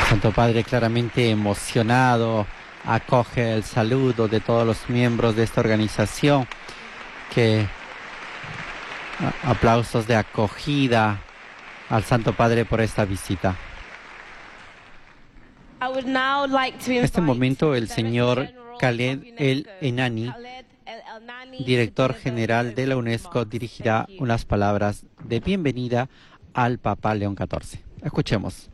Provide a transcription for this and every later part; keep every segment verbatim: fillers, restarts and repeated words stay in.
Santo Padre, claramente emocionado, acoge el saludo de todos los miembros de esta organización, que a, aplausos de acogida al Santo Padre por esta visita. En este momento el señor Khaled El-Enani, director general de la UNESCO, dirigirá unas palabras de bienvenida al Papa León catorce. Escuchemos.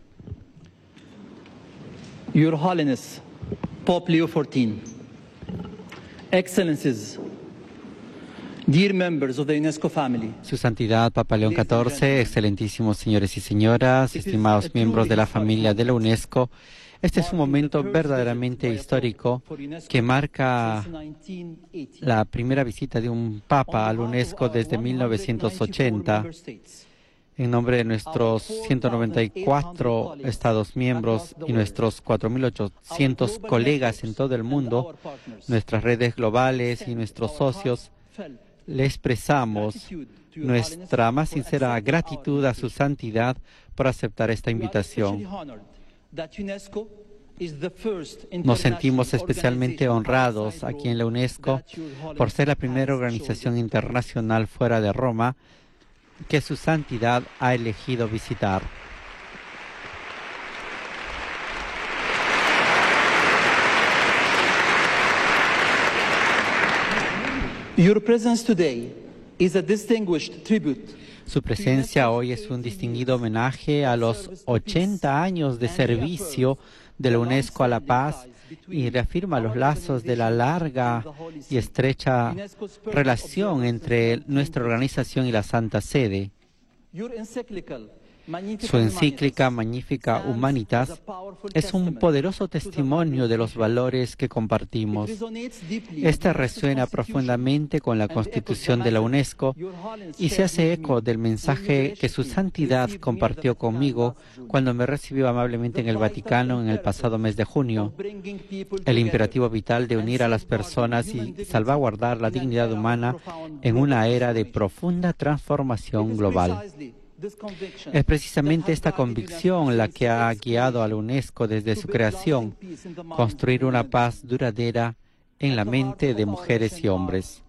Your Holiness, Pope Leo fourteen, Excellencies, dear members of the UNESCO family. Su Santidad Papa León catorce, excelentísimos señores y señoras, estimados miembros de la familia de la UNESCO, este es un momento verdaderamente histórico que marca la primera visita de un Papa a la UNESCO desde mil novecientos ochenta. En nombre de nuestros ciento noventa y cuatro Estados miembros y nuestros cuatro mil ochocientos colegas en todo el mundo, nuestras redes globales y nuestros socios, le expresamos nuestra más sincera gratitud a su santidad por aceptar esta invitación. Nos sentimos especialmente honrados aquí en la UNESCO por ser la primera organización internacional fuera de Roma que su santidad ha elegido visitar. Your presence today is a distinguished tribute. Su presencia hoy es un distinguido homenaje a los ochenta años de servicio de la UNESCO a la paz y reafirma los lazos de la larga y estrecha relación entre nuestra organización y la Santa Sede. Su encíclica Magnificat Humanitas es un poderoso testimonio de los valores que compartimos. Este resuena profundamente con la Constitución de la UNESCO y se hace eco del mensaje que su santidad compartió conmigo cuando me recibió amablemente en el Vaticano en el pasado mes de junio. El imperativo vital de unir a las personas y salvaguardar la dignidad humana en una era de profunda transformación global. Es precisamente esta convicción la que ha guiado a la UNESCO desde su creación, construir una paz duradera en la mente de mujeres y hombres.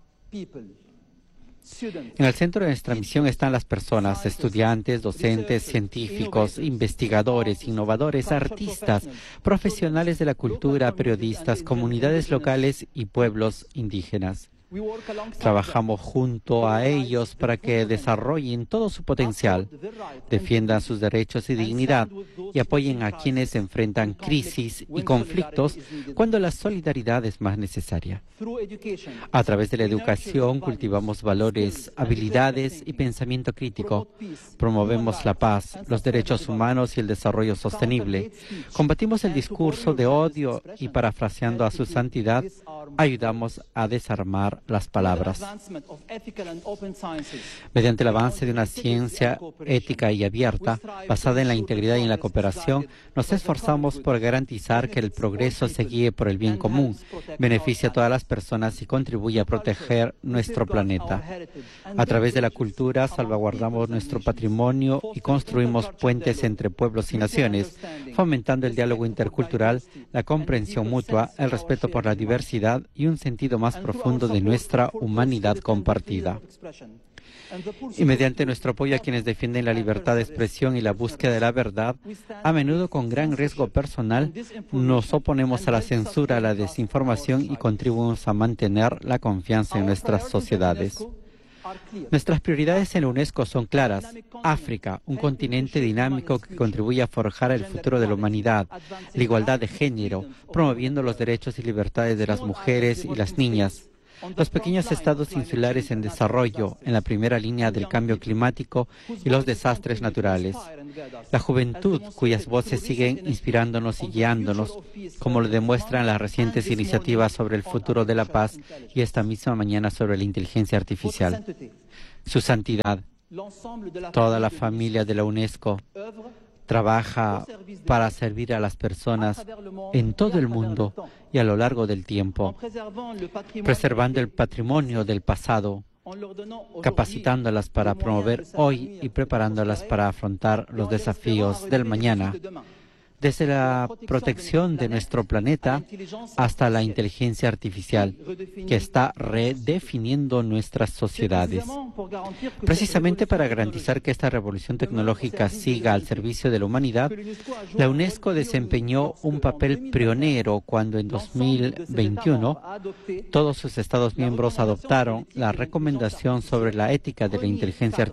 En el centro de nuestra misión están las personas, estudiantes, docentes, científicos, investigadores, innovadores, artistas, profesionales de la cultura, periodistas, comunidades locales y pueblos indígenas. Trabajamos junto a ellos para que desarrollen todo su potencial, defiendan sus derechos y dignidad y apoyen a quienes enfrentan crisis y conflictos cuando la solidaridad es más necesaria. A través de la educación cultivamos valores, habilidades y pensamiento crítico. Promovemos la paz, los derechos humanos y el desarrollo sostenible. Combatimos el discurso de odio y, parafraseando a su santidad, ayudamos a desarmar las palabras. Mediante el avance de una ciencia ética y abierta, basada en la integridad y en la cooperación, nos esforzamos por garantizar que el progreso se guíe por el bien común, beneficie a todas las personas y contribuye a proteger nuestro planeta. A través de la cultura salvaguardamos nuestro patrimonio y construimos puentes entre pueblos y naciones, fomentando el diálogo intercultural, la comprensión mutua, el respeto por la diversidad y un sentido más profundo de nuestra humanidad compartida. Y mediante nuestro apoyo a quienes defienden la libertad de expresión y la búsqueda de la verdad, a menudo con gran riesgo personal, nos oponemos a la censura, a la desinformación y contribuimos a mantener la confianza en nuestras sociedades. Nuestras prioridades en la UNESCO son claras. África, un continente dinámico que contribuye a forjar el futuro de la humanidad, la igualdad de género, promoviendo los derechos y libertades de las mujeres y las niñas. Los pequeños estados insulares en desarrollo, en la primera línea del cambio climático y los desastres naturales. La juventud, cuyas voces siguen inspirándonos y guiándonos, como lo demuestran las recientes iniciativas sobre el futuro de la paz y esta misma mañana sobre la inteligencia artificial. Su santidad, toda la familia de la UNESCO, trabaja para servir a las personas en todo el mundo y a lo largo del tiempo, preservando el patrimonio del pasado, capacitándolas para promover hoy y preparándolas para afrontar los desafíos del mañana. desde la protección de nuestro planeta hasta la inteligencia artificial, que está redefiniendo nuestras sociedades. Precisamente para garantizar que esta revolución tecnológica siga al servicio de la humanidad, la UNESCO desempeñó un papel pionero cuando en dos mil veintiuno todos sus Estados miembros adoptaron la recomendación sobre la ética de la inteligencia artificial